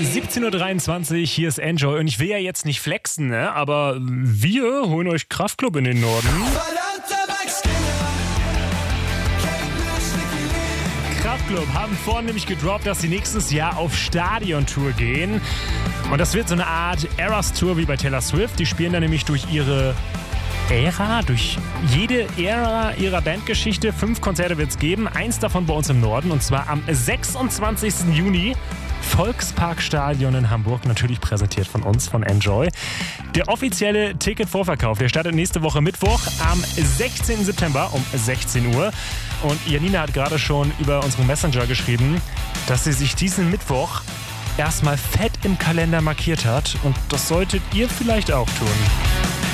17.23 Uhr, hier ist Enjoy und ich will ja jetzt nicht flexen, ne? Aber wir holen euch Kraftklub in den Norden. Kraftklub haben vornehmlich gedroppt, dass sie nächstes Jahr auf Stadiontour gehen. Und das wird so eine Art Eras-Tour wie bei Taylor Swift. Die spielen dann nämlich durch ihre Ära, durch jede Ära ihrer Bandgeschichte. 5 Konzerte wird es geben, eins davon bei uns im Norden und zwar am 26. Juni. Volksparkstadion in Hamburg, natürlich präsentiert von uns, von Enjoy. Der offizielle Ticketvorverkauf, der startet nächste Woche Mittwoch am 16. September um 16 Uhr. Und Janina hat gerade schon über unseren Messenger geschrieben, dass sie sich diesen Mittwoch erstmal fett im Kalender markiert hat. Und das solltet ihr vielleicht auch tun.